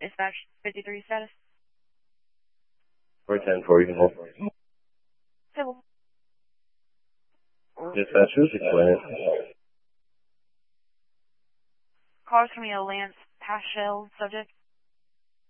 Dispatch 53 status. 410-4, you can hold. Civil. Dispatchers, explain it. Cars Camino Lance, Paschal, subject.